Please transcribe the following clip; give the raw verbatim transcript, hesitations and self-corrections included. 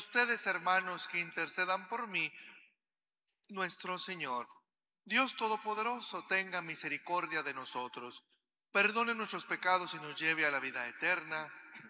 ustedes, hermanos, que intercedan por mí, nuestro Señor. Dios Todopoderoso, tenga misericordia de nosotros, perdone nuestros pecados y nos lleve a la vida eterna.